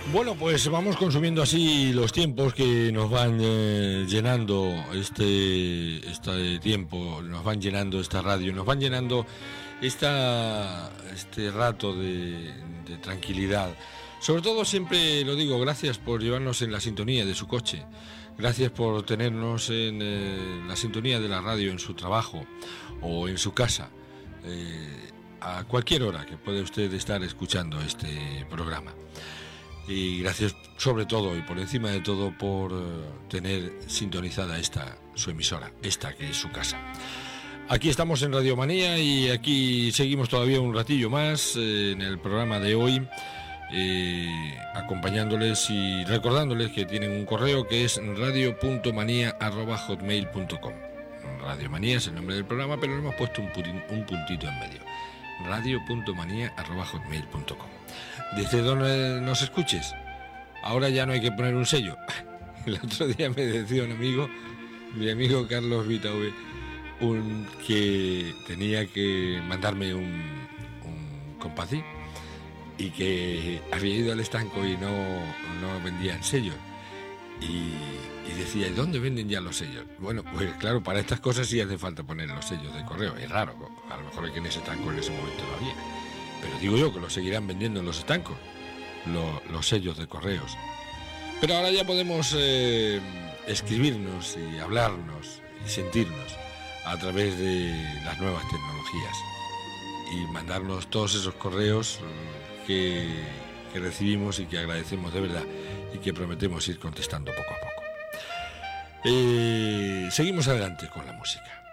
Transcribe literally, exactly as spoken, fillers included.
Bueno, pues vamos consumiendo así los tiempos que nos van eh, llenando este, este tiempo, nos van llenando esta radio, nos van llenando esta, este rato de, de tranquilidad. Sobre todo siempre lo digo, gracias por llevarnos en la sintonía de su coche, gracias por tenernos en eh, la sintonía de la radio en su trabajo o en su casa, eh, a cualquier hora que puede usted estar escuchando este programa. Y gracias sobre todo y por encima de todo por uh, tener sintonizada esta, su emisora, esta que es su casa. Aquí estamos en Radio Manía y aquí seguimos todavía un ratillo más eh, en el programa de hoy, eh, acompañándoles y recordándoles que tienen un correo que es radio punto manía arroba hotmail punto com. Radio Manía es el nombre del programa, pero le hemos puesto un, putin, un puntito en medio. radio punto manía arroba hotmail punto com. Desde donde nos escuches, ahora ya no hay que poner un sello. El otro día me decía un amigo, mi amigo Carlos Vitaue, un, que tenía que mandarme un, un compasí y que había ido al estanco y no, no vendían sellos. Y, y decía, ¿y dónde venden ya los sellos? Bueno, pues claro, para estas cosas sí hace falta poner los sellos de correo. Es raro, a lo mejor es que en ese estanco en ese momento no había. Pero digo yo que lo seguirán vendiendo en los estancos, lo, los sellos de correos. Pero ahora ya podemos eh, escribirnos y hablarnos y sentirnos a través de las nuevas tecnologías y mandarnos todos esos correos que, que recibimos y que agradecemos de verdad y que prometemos ir contestando poco a poco. Eh, seguimos adelante con la música.